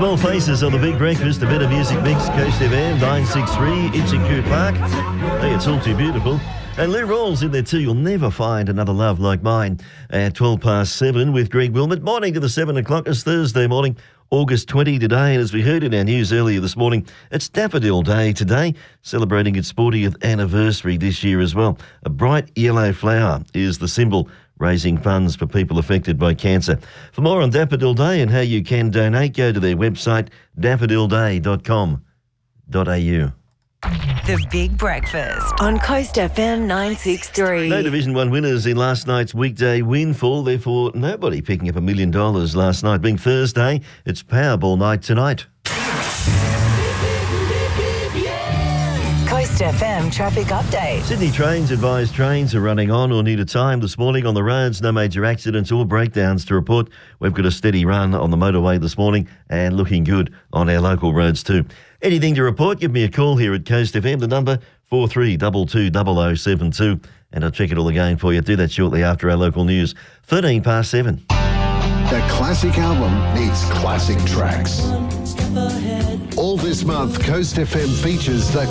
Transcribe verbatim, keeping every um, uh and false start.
Small Faces on the Big Breakfast, a better music mix, Coast F M, nine sixty-three, Itchy Park. Hey, it's all too beautiful. And Lou Rawls in there too. You'll never find another love like mine at twelve past seven with Greg Wilmot. Morning to the seven o'clock. It's Thursday morning, August twentieth today. And as we heard in our news earlier this morning, it's Daffodil Day today, celebrating its fortieth anniversary this year as well. A bright yellow flower is the symbol raising funds for people affected by cancer. For more on Daffodil Day and how you can donate, go to their website, daffodil day dot com dot a u. The Big Breakfast on Coast F M nine sixty-three. No Division one winners in last night's weekday windfall, therefore nobody picking up a million dollars last night. Being Thursday, it's Powerball night tonight. Coast F M traffic update. Sydney Trains advise trains are running on or near to time this morning on the roads. No major accidents or breakdowns to report. We've got a steady run on the motorway this morning and looking good on our local roads too. Anything to report, give me a call here at Coast F M. The number four three two two zero zero seven two, and I'll check it all again for you. Do that shortly after our local news. thirteen past seven. The classic album needs classic tracks. All this month, Coast F M features the